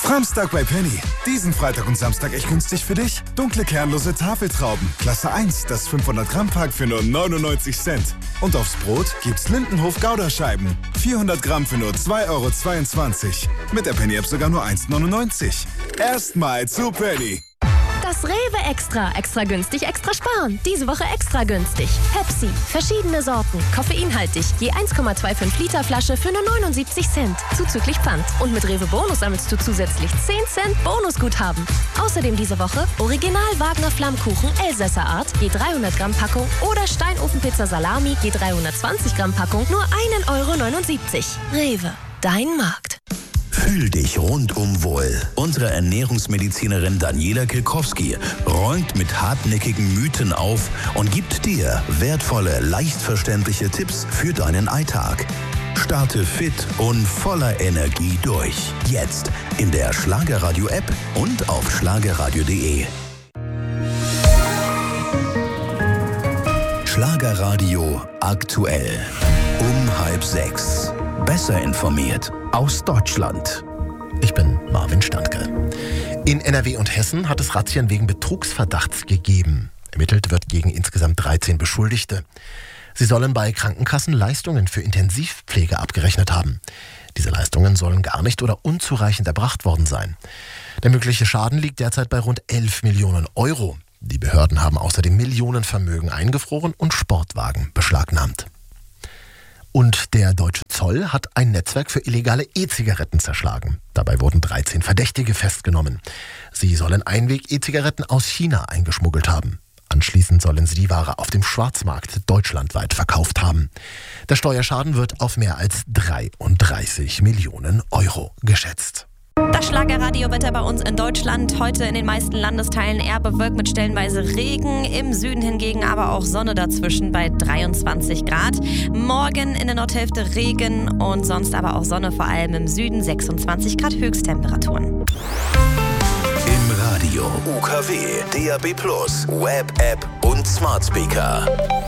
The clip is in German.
Samstag bei Penny. Diesen Freitag und Samstag echt günstig für dich. Dunkle kernlose Tafeltrauben. Klasse 1, das 500 Gramm Pack für nur 99 Cent. Und aufs Brot gibt's Lindenhof Gouda-Scheiben. 400 Gramm für nur 2,22 €. Mit der Penny-App sogar nur 1,99 €. Erstmal zu Penny. Das Rewe Extra. Extra günstig, extra sparen. Diese Woche extra günstig. Pepsi. Verschiedene Sorten. Koffeinhaltig. Je 1,25 Liter Flasche für nur 79 Cent. Zuzüglich Pfand. Und mit Rewe Bonus sammelst du zusätzlich 10 Cent Bonusguthaben. Außerdem diese Woche Original Wagner Flammkuchen Elsässer Art. Je 300 Gramm Packung. Oder Steinofenpizza Salami. Je 320 Gramm Packung. Nur 1,79 €. Rewe. Dein Markt. Fühl dich rundum wohl. Unsere Ernährungsmedizinerin Daniela Kilkowski räumt mit hartnäckigen Mythen auf und gibt dir wertvolle, leicht verständliche Tipps für deinen Alltag. Starte fit und voller Energie durch. Jetzt in der Schlagerradio-App und auf schlagerradio.de. Schlagerradio aktuell. Um 5:30. Besser informiert aus Deutschland. Ich bin Marvin Standke. In NRW und Hessen hat es Razzien wegen Betrugsverdachts gegeben. Ermittelt wird gegen insgesamt 13 Beschuldigte. Sie sollen bei Krankenkassen Leistungen für Intensivpflege abgerechnet haben. Diese Leistungen sollen gar nicht oder unzureichend erbracht worden sein. Der mögliche Schaden liegt derzeit bei rund 11 Millionen €. Die Behörden haben außerdem Millionenvermögen eingefroren und Sportwagen beschlagnahmt. Und der deutsche Zoll hat ein Netzwerk für illegale E-Zigaretten zerschlagen. Dabei wurden 13 Verdächtige festgenommen. Sie sollen Einweg-E-Zigaretten aus China eingeschmuggelt haben. Anschließend sollen sie die Ware auf dem Schwarzmarkt deutschlandweit verkauft haben. Der Steuerschaden wird auf mehr als 33 Millionen € geschätzt. Das Schlagerradiowetter bei uns in Deutschland. Heute in den meisten Landesteilen eher bewölkt mit stellenweise Regen. Im Süden hingegen aber auch Sonne dazwischen bei 23 Grad. Morgen in der Nordhälfte Regen und sonst aber auch Sonne, vor allem im Süden 26 Grad Höchsttemperaturen. Im Radio, UKW, DAB+, Web, App und Smart Speaker.